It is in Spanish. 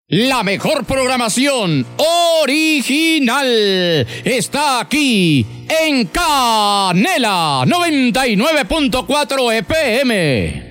La mejor programación original está aquí en Canela 99.4 FM.